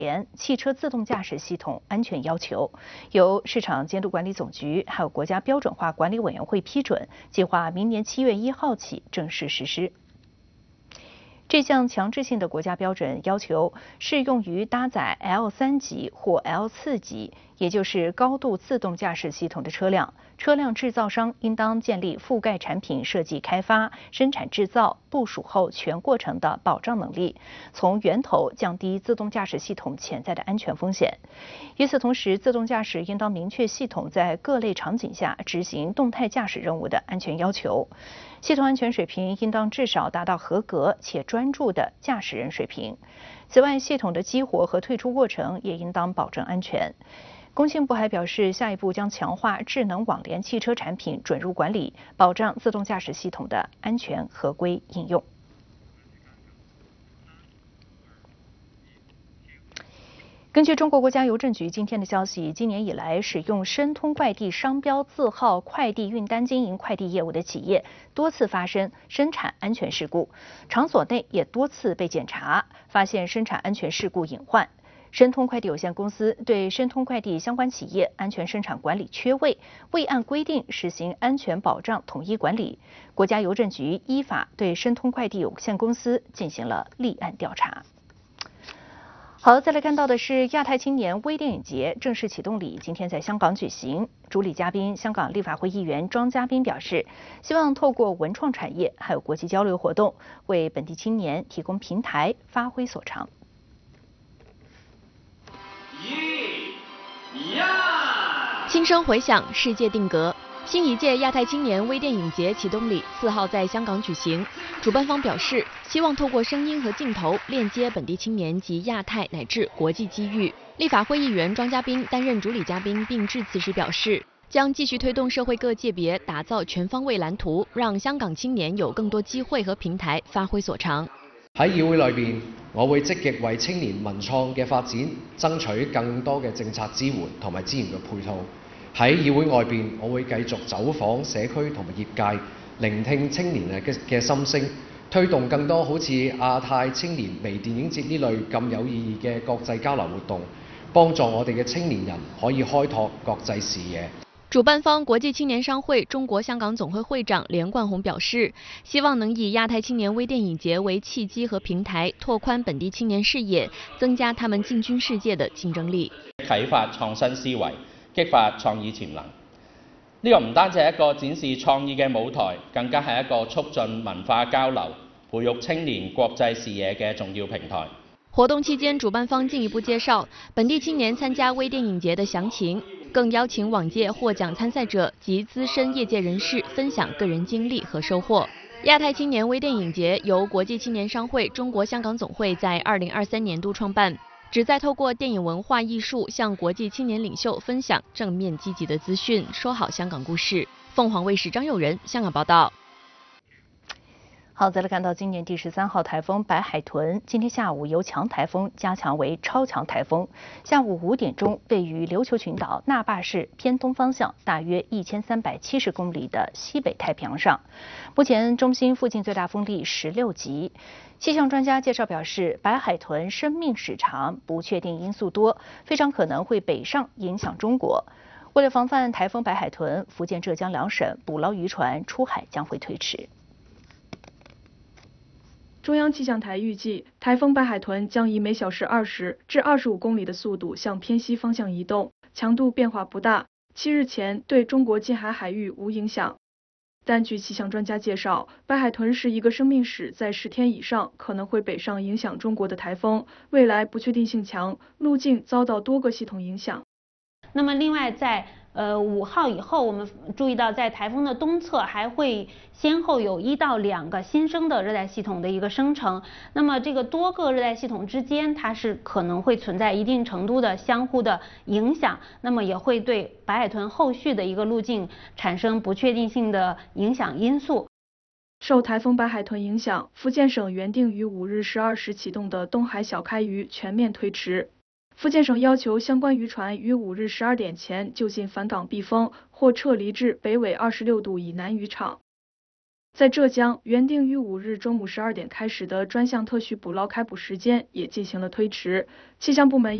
联汽车自动驾驶系统安全要求，由市场监督管理总局还有国家标准化管理委员会批准，计划明年7月1号起正式实施。这项强制性的国家标准要求适用于搭载 L3级或 L4级，也就是高度自动驾驶系统的车辆。车辆制造商应当建立覆盖产品设计、开发、生产制造、部署后全过程的保障能力，从源头降低自动驾驶系统潜在的安全风险。与此同时，自动驾驶应当明确系统在各类场景下执行动态驾驶任务的安全要求。系统安全水平应当至少达到合格且专注的驾驶人水平。此外，系统的激活和退出过程也应当保证安全。工信部还表示，下一步将强化智能网联汽车产品准入管理，保障自动驾驶系统的安全合规应用。根据中国国家邮政局今天的消息，今年以来，使用申通快递商标字号快递运单经营快递业务的企业多次发生生产安全事故，场所内也多次被检查，发现生产安全事故隐患。申通快递有限公司对申通快递相关企业安全生产管理缺位，未按规定实行安全保障统一管理。国家邮政局依法对申通快递有限公司进行了立案调查。好，再来看到的是亚太青年微电影节正式启动礼，今天在香港举行。主礼嘉宾香港立法会议员庄家彬表示，希望透过文创产业还有国际交流活动，为本地青年提供平台，发挥所长。 轻声回响，世界定格。新一届亚太青年微电影节启动礼4号在香港举行，主办方表示，希望透过声音和镜头链接本地青年及亚太乃至国际机遇。立法会议员庄家彬担任主礼嘉宾，并致辞时表示，将继续推动社会各界别打造全方位藍圖，讓香港青年有更多機會和平台發揮所長。 喺議會裏邊，我會積極為青年文創嘅發展爭取更多嘅政策支援同埋資源嘅配套。喺議會外邊，我會繼續走訪社區同埋業界，聆聽青年嘅心聲，推動更多好似亞太青年微電影節呢類咁有意義嘅國際交流活動，幫助我哋嘅青年人可以開拓國際視野。 主辦方國際青年商會中國香港總會會長連冠宏表示，希望能以亞太青年微電影節為契機和平台，拓寬本地青年視野，增加他們進軍世界的競爭力， 啟發創新思維，激發創意潛能。呢個唔單止係一個展示創意嘅舞台，更加係一個促進文化交流、培育青年國際視野嘅重要平台。 活動期間，主辦方進一步介紹本地青年參加微電影節的詳情，更邀請往屆獲獎參賽者及資深業界人士分享個人經歷和收穫。亞太青年微電影節由國際青年商會中國香港總會在2023年度創辦，旨在透過電影文化藝術向國際青年領袖分享正面積極的資訊，說好香港故事。鳳凰衛視張友仁香港報道。 好，再来看到今年第13號颱風白海豚，今天下午由強颱風加強為超強颱風，下午5點鐘位於琉球群島那霸市偏東方向大約1370公里的西北太平洋上，目前中心附近最大風力16級。氣象專家介紹表示，白海豚生命史長，不確定因素多，非常可能會北上影響中國。為了防範颱風白海豚，福建、浙江兩省捕撈漁船出海將會推遲。 中央气象台预计，台风白海豚将以每小时20至25公里的速度向偏西方向移动，强度变化不大。7日前对中国近海海域无影响。但据气象专家介绍，白海豚是一个生命史在10天以上，可能会北上影响中国的台风，未来不确定性强，路径遭到多个系统影响。 那么另外在5号以后，我们注意到在台风的东侧还会先后有1到2个新生的热带系统的一个生成。那么这个多个热带系统之间，它是可能会存在一定程度的相互的影响，那么也会对白海豚后续的一个路径产生不确定性的影响因素。 受台风白海豚影响，福建省原定于5日12时启动的东海小开渔全面推迟。福建省要求相關漁船於5日12點前就近返港避風，或撤離至北纬26度以南漁場。 在浙江，原定于5日中午12点开始的专项特许捕捞开捕时间也进行了推迟。气象部门